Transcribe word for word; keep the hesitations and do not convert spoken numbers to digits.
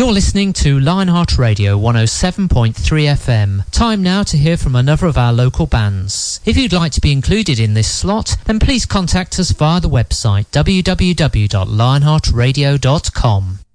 You're listening to Lionheart Radio one oh seven point three F M. Time now to hear from another of our local bands. If you'd like to be included in this slot, then please contact us via the website w w w dot lionheart radio dot com.